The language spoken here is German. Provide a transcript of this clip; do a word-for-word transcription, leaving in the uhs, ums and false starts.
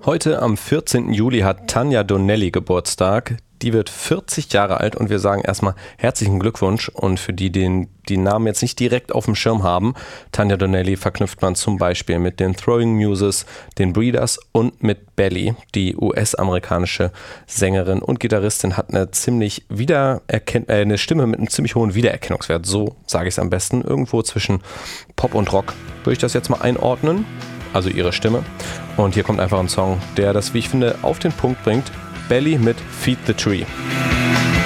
Heute am vierzehnten Juli hat Tania Donelly Geburtstag. Die wird vierzig Jahre alt und wir sagen erstmal herzlichen Glückwunsch. Und für die, die die Namen jetzt nicht direkt auf dem Schirm haben, Tania Donelly verknüpft man zum Beispiel mit den Throwing Muses, den Breeders und mit Belly. Die U S-amerikanische Sängerin und Gitarristin hat eine ziemlich wiedererkenn- äh, eine Stimme mit einem ziemlich hohen Wiedererkennungswert. So sage ich es am besten. Irgendwo zwischen Pop und Rock würde ich das jetzt mal einordnen. Also ihre Stimme. Und hier kommt einfach ein Song, der das, wie ich finde, auf den Punkt bringt. Belly mit Feed the Tree.